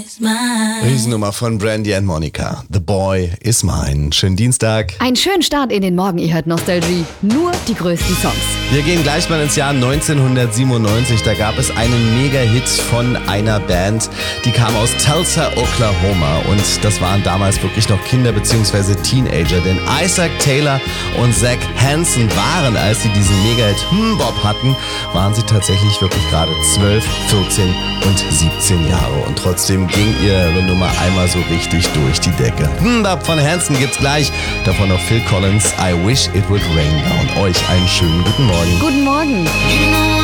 Riesennummer von Brandy and Monica. The Boy is Mine. Schönen Dienstag. Einen schönen Start in den Morgen, ihr hört Nostalgie. Nur die größten Songs. Wir gehen gleich mal ins Jahr 1997. Da gab es einen Mega-Hit von einer Band, die kam aus Tulsa, Oklahoma. Und das waren damals wirklich noch Kinder bzw. Teenager. Denn Isaac Taylor und Zach Hanson waren, als sie diesen Mega-Hit Bob hatten, waren sie tatsächlich wirklich gerade 12, 14 und 17 Jahre. Und trotzdem ging ihre Nummer einmal so richtig durch die Decke. Bob von Hanson gibt's gleich. Davon noch Phil Collins, I Wish It Would Rain Down. Euch einen schönen guten Morgen. Guten Morgen.